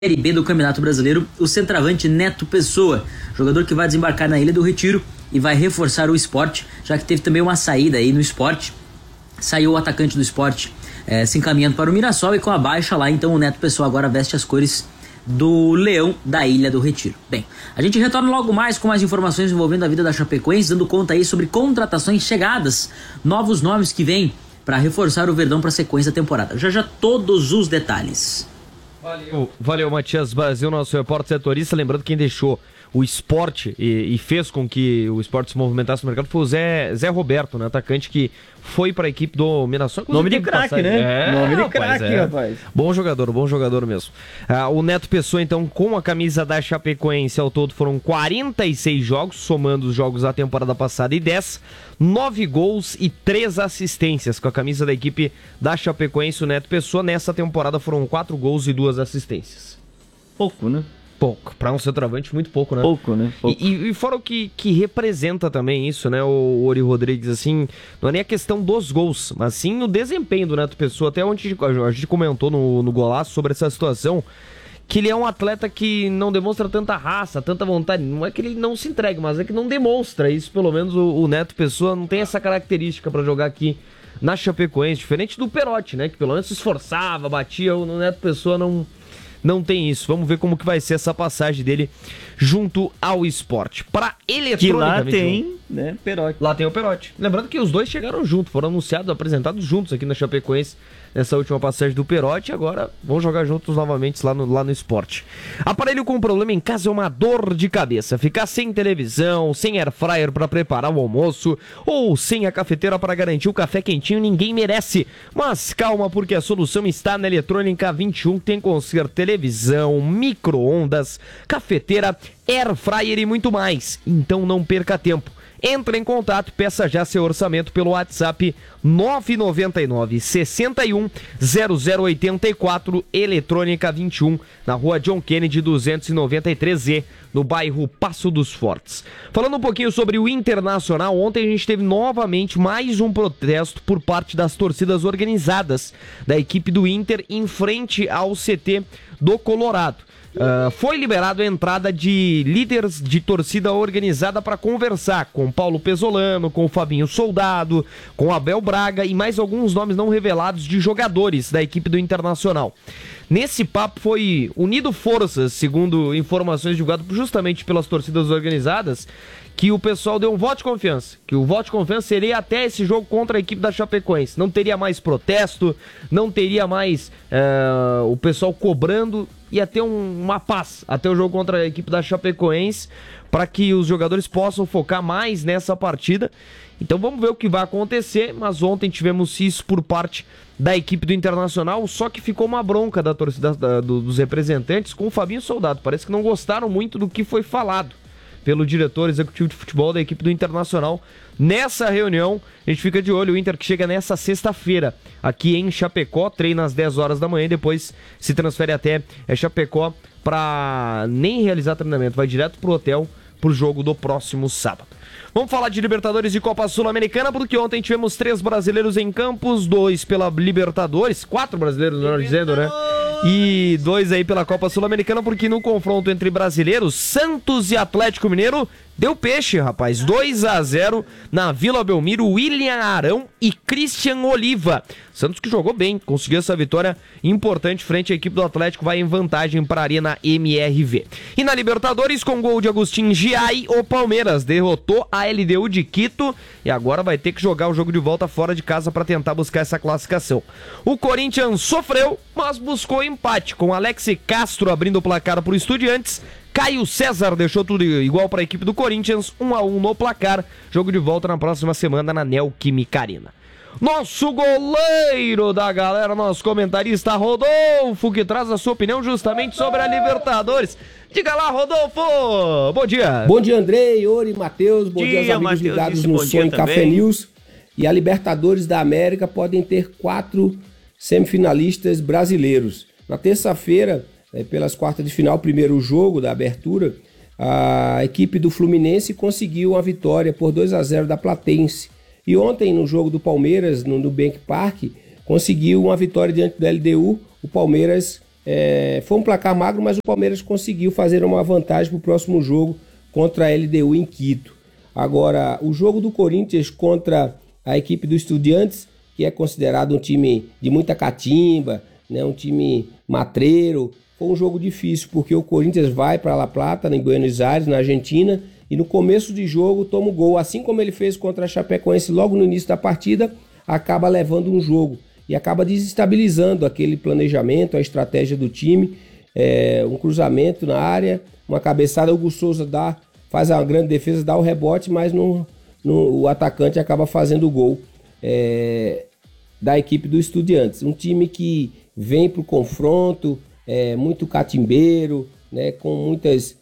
Série B do Campeonato Brasileiro, o centroavante Neto Pessoa, jogador que vai desembarcar na Ilha do Retiro e vai reforçar o Sport, já que teve também uma saída aí no Sport. Saiu o atacante do Sport se encaminhando para o Mirassol, e com a baixa lá, então o Neto Pessoa agora veste as cores do Leão da Ilha do Retiro. Bem, a gente retorna logo mais com mais informações envolvendo a vida da Chapecoense, dando conta aí sobre contratações chegadas, novos nomes que vêm para reforçar o Verdão para a sequência da temporada. Já todos os detalhes. Valeu, Matias Brasil, nosso repórter setorista. Lembrando, quem deixou o Sport e fez com que o Sport se movimentasse no mercado foi o Zé Roberto, né, atacante que foi para a equipe do Mirassol. Nome de craque, né? Nome de craque, rapaz. Bom jogador mesmo. O Neto Pessoa, então, com a camisa da Chapecoense, ao todo foram 46 jogos, somando os jogos da temporada passada e 10, 9 gols e 3 assistências. Com a camisa da equipe da Chapecoense, o Neto Pessoa, nessa temporada foram 4 gols e 2 assistências. Pouco, né? Pouco. Para um centroavante, muito pouco, né? Pouco, né? Pouco. E fora o que representa também isso, né, o Ori Rodrigues, assim, não é nem a questão dos gols, mas sim o desempenho do Neto Pessoa. Até ontem a gente comentou no Golaço sobre essa situação, que ele é um atleta que não demonstra tanta raça, tanta vontade. Não é que ele não se entregue, mas é que não demonstra isso. Pelo menos o Neto Pessoa não tem essa característica para jogar aqui na Chapecoense, diferente do Perotti, né, que pelo menos se esforçava, batia. O Neto Pessoa não tem isso. Vamos ver como que vai ser essa passagem dele junto ao Sport. Para Eletrônica, que lá tem, né, Perotti. Lá tem o Perotti. Lembrando que os dois chegaram juntos, foram anunciados, apresentados juntos aqui na Chapecoense nessa última passagem do Perotti. Agora vão jogar juntos novamente lá no Sport. Aparelho com problema em casa é uma dor de cabeça. Ficar sem televisão, sem air fryer para preparar o almoço ou sem a cafeteira para garantir o café quentinho, ninguém merece. Mas calma, porque a solução está na Eletrônica 21, que tem conserto televisão, micro-ondas, cafeteira, air fryer e muito mais. Então não perca tempo. Entre em contato, peça já seu orçamento pelo WhatsApp 999 61 0084, Eletrônica 21, na rua John Kennedy 293Z, no bairro Passo dos Fortes. Falando um pouquinho sobre o Internacional, ontem a gente teve novamente mais um protesto por parte das torcidas organizadas da equipe do Inter em frente ao CT do Colorado. Foi liberado a entrada de líderes de torcida organizada para conversar com Paulo Pesolano, com o Fabinho Soldado, com Abel Braga e mais alguns nomes não revelados de jogadores da equipe do Internacional. Nesse papo foi unido forças, segundo informações divulgadas justamente pelas torcidas organizadas, que o pessoal deu um voto de confiança, que o voto de confiança seria até esse jogo contra a equipe da Chapecoense. Não teria mais protesto, não teria mais o pessoal cobrando, ia ter uma paz até o jogo contra a equipe da Chapecoense, para que os jogadores possam focar mais nessa partida. Então vamos ver o que vai acontecer, mas ontem tivemos isso por parte da equipe do Internacional, só que ficou uma bronca da torcida dos representantes com o Fabinho Soldado. Parece que não gostaram muito do que foi falado pelo diretor executivo de futebol da equipe do Internacional. Nessa reunião, a gente fica de olho, o Inter que chega nessa sexta-feira aqui em Chapecó, treina às 10 horas da manhã, depois se transfere até Chapecó para nem realizar treinamento, vai direto pro hotel pro jogo do próximo sábado. Vamos falar de Libertadores e Copa Sul-Americana, porque ontem tivemos 3 brasileiros em campos, 2 pela Libertadores, 4 brasileiros, melhor dizendo, né? E 2 aí pela Copa Sul-Americana, porque no confronto entre brasileiros, Santos e Atlético Mineiro, deu peixe, rapaz. 2-0 na Vila Belmiro, William Arão e Christian Oliva. Santos que jogou bem, conseguiu essa vitória importante frente à equipe do Atlético, vai em vantagem para a Arena MRV. E na Libertadores, com gol de Agustín Giai, o Palmeiras derrotou a LDU de Quito e agora vai ter que jogar o jogo de volta fora de casa para tentar buscar essa classificação. O Corinthians sofreu, mas buscou empate, com Alex Castro abrindo o placar para o Estudiantes. Caio César deixou tudo igual para a equipe do Corinthians, 1-1 no placar. Jogo de volta na próxima semana na Neoquímica Arena. Nosso goleiro da galera, nosso comentarista Rodolfo, que traz a sua opinião justamente sobre a Libertadores. Diga lá, Rodolfo! Bom dia! Bom dia, Andrei, Ori, Matheus. Bom dia aos amigos Mateus, ligados no Som e Café News. E a Libertadores da América podem ter 4 semifinalistas brasileiros. Na terça-feira, pelas quartas de final, primeiro jogo da abertura, a equipe do Fluminense conseguiu uma vitória por 2-0 da Platense. E ontem, no jogo do Palmeiras, no Nubank Park, conseguiu uma vitória diante do LDU. O Palmeiras foi um placar magro, mas o Palmeiras conseguiu fazer uma vantagem para o próximo jogo contra a LDU em Quito. Agora, o jogo do Corinthians contra a equipe do Estudiantes, que é considerado um time de muita catimba, né, um time matreiro, foi um jogo difícil, porque o Corinthians vai para La Plata, em Buenos Aires, na Argentina, e no começo de jogo toma o gol, assim como ele fez contra a Chapecoense logo no início da partida, acaba levando um jogo e acaba desestabilizando aquele planejamento, a estratégia do time, um cruzamento na área, uma cabeçada, o Hugo Souza faz a grande defesa, dá o rebote, mas o atacante acaba fazendo o gol da equipe do Estudiantes. Um time que vem para o confronto, muito catimbeiro, né, com muitas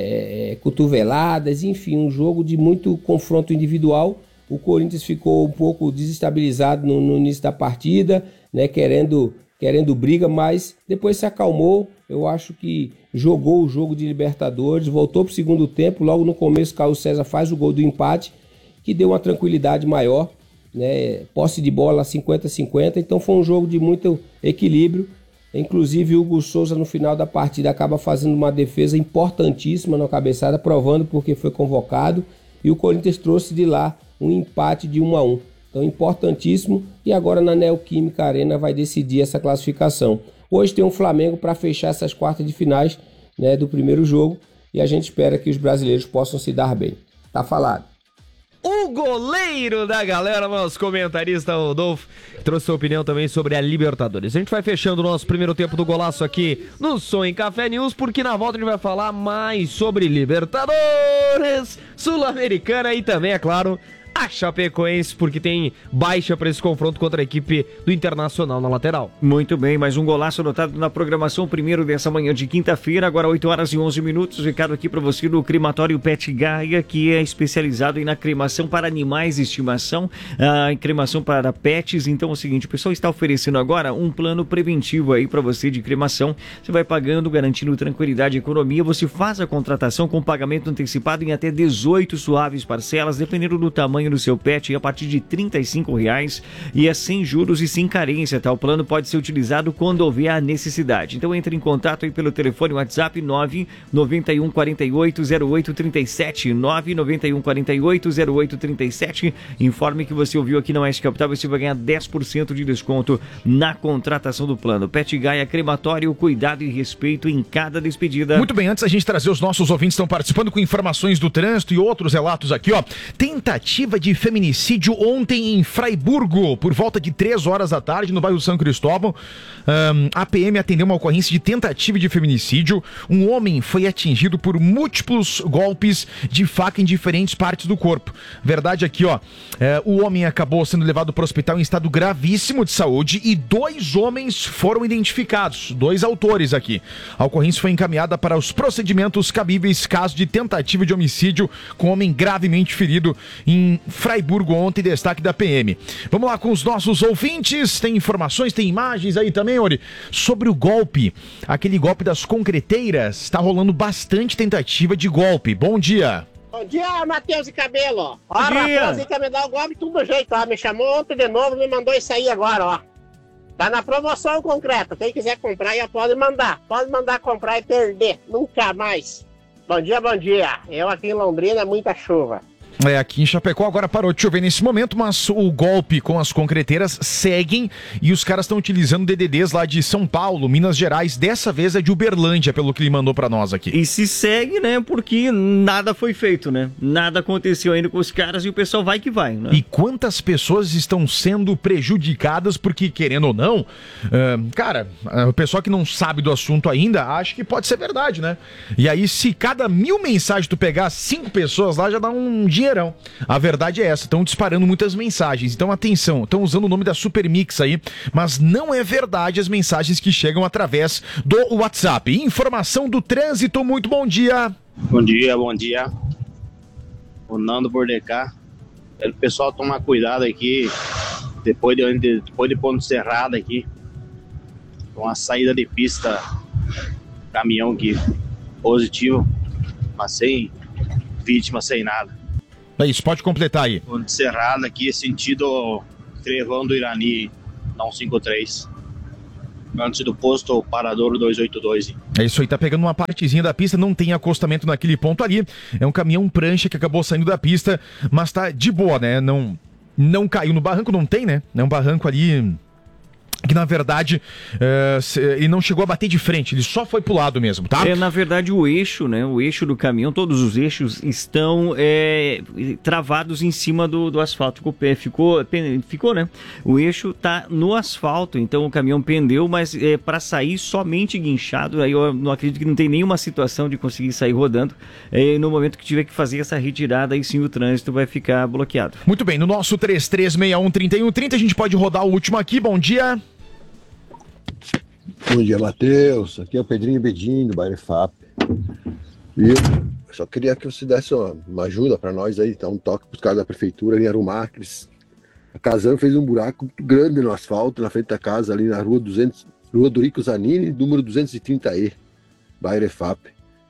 cotoveladas, enfim, um jogo de muito confronto individual. O Corinthians ficou um pouco desestabilizado no início da partida, né, querendo briga, mas depois se acalmou. Eu acho que jogou o jogo de Libertadores, voltou para o segundo tempo. Logo no começo, Carlos César faz o gol do empate, que deu uma tranquilidade maior, né? Posse de bola 50-50, então foi um jogo de muito equilíbrio. Inclusive o Hugo Souza no final da partida acaba fazendo uma defesa importantíssima na cabeçada, provando porque foi convocado, e o Corinthians trouxe de lá um empate de 1-1. Então importantíssimo, e agora na Neoquímica Arena vai decidir essa classificação. Hoje tem um Flamengo para fechar essas quartas de finais, né, do primeiro jogo, e a gente espera que os brasileiros possam se dar bem. Tá falado. O goleiro da galera, nosso comentarista Rodolfo, trouxe sua opinião também sobre a Libertadores. A gente vai fechando o nosso primeiro tempo do golaço aqui no Som em Café News, porque na volta a gente vai falar mais sobre Libertadores, Sul-Americana e também, é claro, a Chapecoense, porque tem baixa para esse confronto contra a equipe do Internacional na lateral. Muito bem, mais um golaço anotado na programação, primeiro dessa manhã de quinta-feira, agora 8 horas e 11 minutos. Recado aqui para você do crematório Pet Gaia, que é especializado na cremação para animais de estimação, em cremação para pets. Então é o seguinte, o pessoal está oferecendo agora um plano preventivo aí para você de cremação. Você vai pagando, garantindo tranquilidade e economia. Você faz a contratação com pagamento antecipado em até 18 suaves parcelas, dependendo do tamanho do seu pet, a partir de R$35, e é sem juros e sem carência, tá? O plano pode ser utilizado quando houver a necessidade. Então entre em contato aí pelo telefone WhatsApp 991 48 0837, 991 48 0837. Informe que você ouviu aqui na Oeste Capital, você vai ganhar 10% de desconto na contratação do plano. Pet Gaia Crematório, cuidado e respeito em cada despedida. Muito bem, antes a gente trazer os nossos ouvintes estão participando com informações do trânsito e outros relatos aqui, ó. Tentativa de feminicídio ontem em Fraiburgo, por volta de 3 horas da tarde, no bairro São Cristóvão. A PM atendeu uma ocorrência de tentativa de feminicídio. Um homem foi atingido por múltiplos golpes de faca em diferentes partes do corpo. Verdade aqui, ó. O homem acabou sendo levado para o hospital em estado gravíssimo de saúde e 2 homens foram identificados, 2 autores aqui. A ocorrência foi encaminhada para os procedimentos cabíveis, caso de tentativa de homicídio com homem gravemente ferido em Fraiburgo ontem, destaque da PM. Vamos lá com os nossos ouvintes, tem informações, tem imagens aí também, Ori, sobre o golpe, aquele golpe das concreteiras. Está rolando bastante tentativa de golpe. Bom dia. Bom dia, Matheus e Cabelo. Ó, Raposinho quer me dar o golpe tudo jeito, ó. Me chamou ontem de novo, me mandou isso aí agora, ó. Tá na promoção concreta. Quem quiser comprar, já pode mandar. Pode mandar comprar e perder. Nunca mais. Bom dia, bom dia. Eu aqui em Londrina, muita chuva. Aqui em Chapecó agora parou de chover nesse momento, mas o golpe com as concreteiras seguem e os caras estão utilizando DDDs lá de São Paulo, Minas Gerais. Dessa vez é de Uberlândia, pelo que ele mandou pra nós aqui. E se segue, né, porque nada foi feito, né? Nada aconteceu ainda com os caras e o pessoal vai que vai, né? E quantas pessoas estão sendo prejudicadas porque, querendo ou não, cara, o pessoal que não sabe do assunto ainda, acha que pode ser verdade, né? E aí, se cada 1000 mensagens tu pegar 5 pessoas lá, já dá um dinheirão. A verdade é essa, estão disparando muitas mensagens. Então atenção, estão usando o nome da Supermix aí, mas não é verdade as mensagens que chegam através do WhatsApp. Informação do trânsito, muito bom dia. Bom dia, bom dia. O Nando Bordecar. O pessoal tomar cuidado aqui, depois de Ponto Cerrado aqui, com a saída de pista, caminhão aqui, positivo, mas sem vítima, sem nada. É isso, pode completar aí. Ponto Cerrado aqui, sentido Trevão do Irani, não 53. antes do posto Paradouro 282. É isso aí, tá pegando uma partezinha da pista, não tem acostamento naquele ponto ali. É um caminhão prancha que acabou saindo da pista, mas tá de boa, né? Não caiu no barranco, não tem, né? É um barranco ali que, na verdade, ele não chegou a bater de frente, ele só foi pro lado mesmo, tá? Na verdade, o eixo, né? O eixo do caminhão, todos os eixos estão travados em cima do asfalto. Ficou, né? O eixo tá no asfalto, então o caminhão pendeu, mas para sair somente guinchado, aí eu não acredito que não tem nenhuma situação de conseguir sair rodando. No momento que tiver que fazer essa retirada, aí sim o trânsito vai ficar bloqueado. Muito bem, no nosso 3361-3130 a gente pode rodar o último aqui, bom dia. Bom dia, Matheus. Aqui é o Pedrinho Bedinho, do Bairro FAP. E eu só queria que você desse uma ajuda para nós aí, dar um toque para os caras da prefeitura ali arrumar. A Casan fez um buraco muito grande no asfalto, na frente da casa, ali na rua Dorico Zanini, número 230E, Bairro FAP.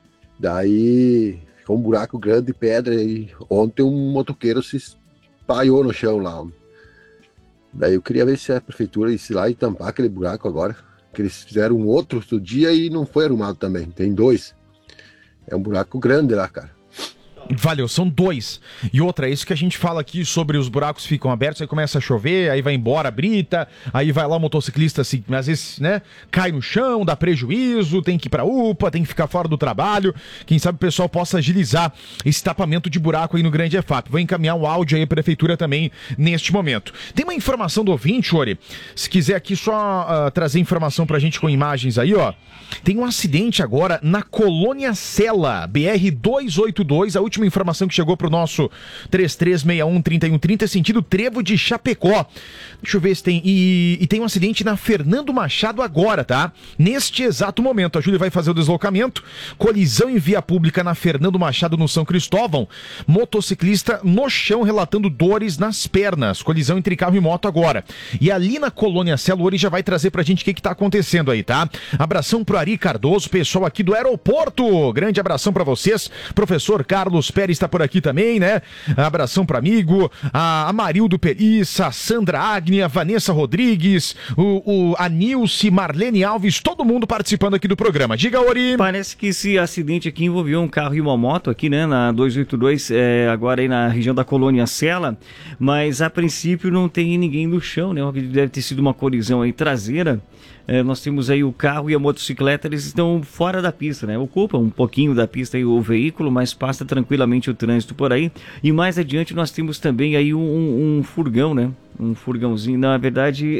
Daí ficou um buraco grande de pedra e ontem um motoqueiro se espalhou no chão lá. Daí eu queria ver se a prefeitura ia lá e tampar aquele buraco agora. Que eles fizeram um outro dia e não foi arrumado também. Tem 2. É um buraco grande lá, cara. Valeu, são 2. E outra, é isso que a gente fala aqui sobre os buracos ficam abertos, aí começa a chover, aí vai embora a brita, aí vai lá o motociclista, assim, às vezes, né, cai no chão, dá prejuízo, tem que ir pra UPA, tem que ficar fora do trabalho. Quem sabe o pessoal possa agilizar esse tapamento de buraco aí no Grande EFAP. Vou encaminhar o áudio aí à prefeitura também neste momento. Tem uma informação do ouvinte, Ori, se quiser aqui só trazer informação pra gente com imagens aí, ó. Tem um acidente agora na Colônia Sela, BR-282, a última informação que chegou pro nosso 3361-3130, sentido Trevo de Chapecó. Deixa eu ver se tem. E tem um acidente na Fernando Machado agora, tá? Neste exato momento. A Júlia vai fazer o deslocamento. Colisão em via pública na Fernando Machado, no São Cristóvão. Motociclista no chão relatando dores nas pernas. Colisão entre carro e moto agora. E ali na Colônia Sela, o Ori já vai trazer pra gente o que tá acontecendo aí, tá? Abração pro Ari Cardoso, pessoal aqui do aeroporto. Grande abração pra vocês. Professor Carlos Pérez está por aqui também, né? Abração para amigo, a Marildo Perissa, a Sandra Agnia, a Vanessa Rodrigues, a Nilce, Marlene Alves, todo mundo participando aqui do programa. Diga, Ori. Parece que esse acidente aqui envolveu um carro e uma moto aqui, né? Na 282, agora aí na região da Colônia Sela, mas a princípio não tem ninguém no chão, né? Deve ter sido uma colisão aí traseira. Nós temos aí o carro e a motocicleta, eles estão fora da pista, né? Ocupam um pouquinho da pista aí o veículo, mas passa tranquilamente o trânsito por aí. E mais adiante nós temos também aí um furgão, né? Um furgãozinho, na verdade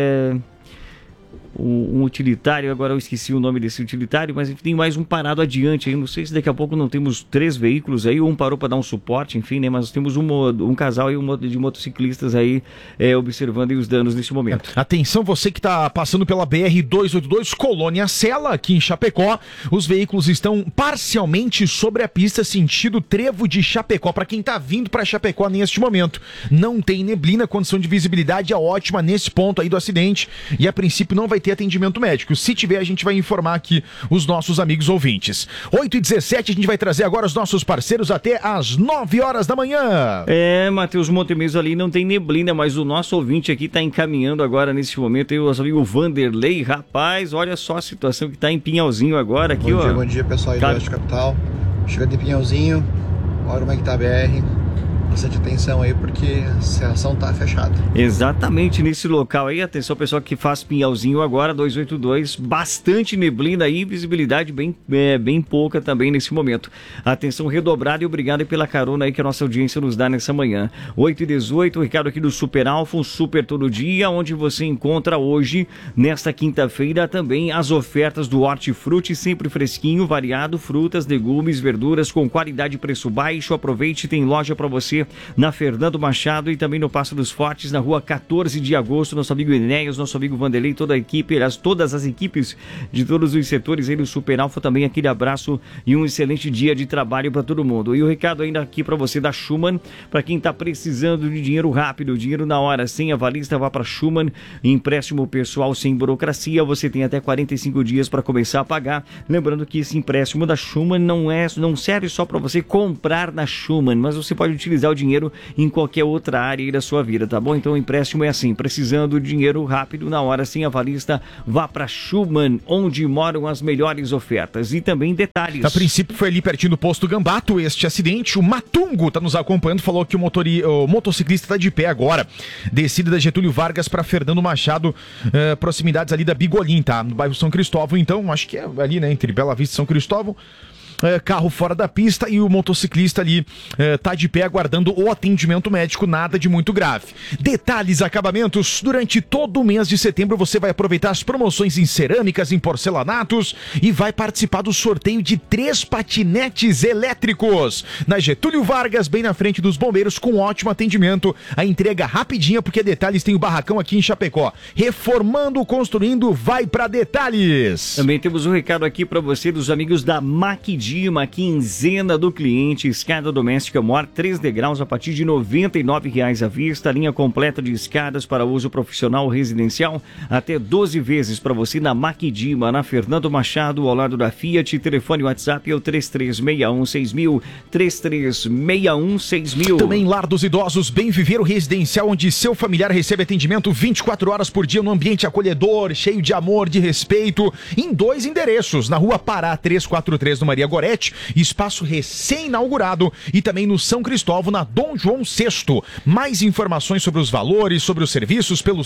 um utilitário, agora eu esqueci o nome desse utilitário, mas tem mais um parado adiante aí, não sei se daqui a pouco não temos 3 veículos aí, um parou para dar um suporte, enfim, né, mas temos um casal aí de motociclistas aí observando aí os danos neste momento. Atenção, você que está passando pela BR-282 Colônia Sela, aqui em Chapecó, os veículos estão parcialmente sobre a pista sentido Trevo de Chapecó, para quem está vindo para Chapecó neste momento. Não tem neblina, condição de visibilidade é ótima nesse ponto aí do acidente e a princípio não vai ter atendimento médico. Se tiver, a gente vai informar aqui os nossos amigos ouvintes. 8h17, a gente vai trazer agora os nossos parceiros até às 9 horas da manhã. Matheus Montemeso, ali não tem neblina, mas o nosso ouvinte aqui está encaminhando agora nesse momento, aí o nosso amigo Vanderlei. Rapaz, olha só a situação que está em Pinhalzinho agora aqui, Bom dia, pessoal aí do Oeste Capital. Chegando em Pinhalzinho, olha como é que tá a BR. Bastante atenção aí, porque a serração tá fechada. Exatamente nesse local aí, atenção pessoal que faz Pinhalzinho agora, 282, bastante neblina aí, visibilidade bem pouca também nesse momento. Atenção redobrada e obrigado pela carona aí que a nossa audiência nos dá nessa manhã. 8h18, o Ricardo aqui do Super Alfa, um super todo dia, onde você encontra hoje, nesta quinta-feira, também as ofertas do Hortifruti, sempre fresquinho, variado, frutas, legumes, verduras com qualidade e preço baixo. Aproveite, tem loja para você na Fernando Machado e também no Passo dos Fortes, na rua 14 de agosto. Nosso amigo Enéas, nosso amigo Vanderlei, toda a equipe, todas as equipes de todos os setores aí do Super Alfa, também aquele abraço e um excelente dia de trabalho para todo mundo. E o recado ainda aqui para você da Schumann, para quem está precisando de dinheiro rápido, dinheiro na hora, sem avalista, vá para Schumann, empréstimo pessoal sem burocracia, você tem até 45 dias para começar a pagar. Lembrando que esse empréstimo da Schumann não serve só para você comprar na Schumann, mas você pode utilizar o dinheiro em qualquer outra área da sua vida, tá bom? Então o empréstimo é assim, precisando de dinheiro rápido, na hora sim, avalista, vá para Schumann, onde moram as melhores ofertas. E também detalhes. A princípio foi ali pertinho do posto Gambato este acidente. O Matungo tá nos acompanhando, falou que o motociclista tá de pé agora. Descida da Getúlio Vargas para Fernando Machado, proximidades ali da Bigolim, tá? No bairro São Cristóvão, então, acho que é ali, né, entre Bela Vista e São Cristóvão. Carro fora da pista e o motociclista ali tá de pé aguardando o atendimento médico, nada de muito grave. Detalhes, acabamentos, durante todo o mês de setembro você vai aproveitar as promoções em cerâmicas, em porcelanatos e vai participar do sorteio de 3 patinetes elétricos na Getúlio Vargas, bem na frente dos bombeiros, com ótimo atendimento. A entrega rapidinha, porque Detalhes tem o barracão aqui em Chapecó. Reformando, construindo, vai pra Detalhes. Também temos um recado aqui pra você dos amigos da Maquidima, quinzena do cliente, escada doméstica maior 3 degraus a partir de R$ 99,00 à vista, linha completa de escadas para uso profissional residencial, até 12 vezes para você na Maquidima, na Fernando Machado, ao lado da Fiat. Telefone WhatsApp é o 33616000, 33616000. Também Lar dos Idosos Bem Viver, o residencial onde seu familiar recebe atendimento 24 horas por dia, num ambiente acolhedor, cheio de amor, de respeito, em 2 endereços, na Rua Pará 343 no Maria Gorete, espaço recém-inaugurado, e também no São Cristóvão, na Dom João VI. Mais informações sobre os valores, sobre os serviços, pelo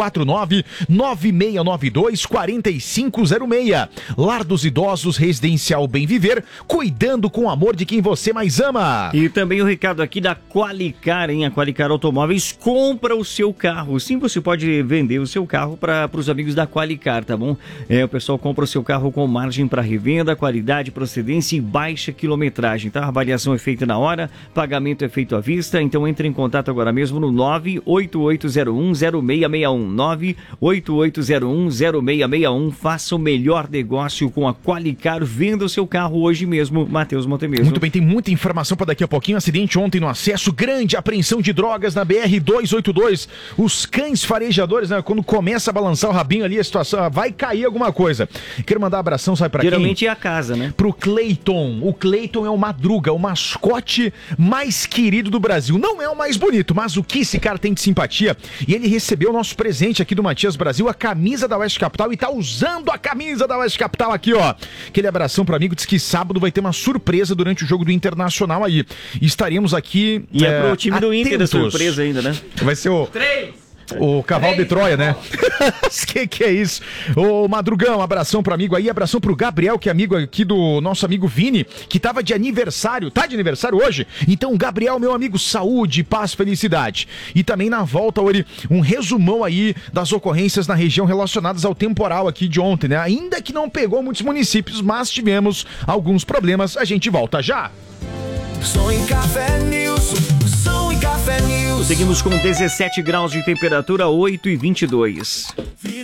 549-9692-4506. Lar dos Idosos Residencial Bem Viver, cuidando com amor de quem você mais ama. E também o recado aqui da Qualicar, hein? A Qualicar Automóveis compra o seu carro. Sim, você pode vender o seu carro para os amigos da Qualicar, tá bom? O pessoal compra o seu carro com margem para revenda, qualidade, procedência e baixa quilometragem, tá? A avaliação é feita na hora, pagamento é feito à vista, então entre em contato agora mesmo no 988010661, 988010661, faça o melhor negócio com a Qualicar, venda o seu carro hoje mesmo, Matheus Montemesmo. Muito bem, tem muita informação para daqui a pouquinho. Acidente ontem no acesso, grande apreensão de drogas na BR-282, os cães farejadores, né? Quando começa a balançar o rabinho ali, a situação vai cair alguma coisa. Quero mandar um abração, sabe pra quem? Geralmente é a casa, né? Pro Cleiton. O Cleiton é o Madruga, o mascote mais querido do Brasil. Não é o mais bonito, mas o que esse cara tem de simpatia. E ele recebeu o nosso presente aqui do Matias Brasil, a camisa da Oeste Capital, e tá usando a camisa da Oeste Capital aqui, ó. Aquele abração pro amigo, diz que sábado vai ter uma surpresa durante o jogo do Internacional aí. E estaremos aqui E é pro time do Inter a surpresa ainda, né? Vai ser o... 3! O cavalo de Troia, né? que é isso? Ô, Madrugão, abração pro amigo aí, abração pro Gabriel, que é amigo aqui do nosso amigo Vini, que tava de aniversário, tá de aniversário hoje? Então, Gabriel, meu amigo, saúde, paz, felicidade. E também na volta, um resumão aí das ocorrências na região relacionadas ao temporal aqui de ontem, né? Ainda que não pegou muitos municípios, mas tivemos alguns problemas, a gente volta já. Som e Café News. Som e Café News. Seguimos com 17 graus de temperatura, 8:22.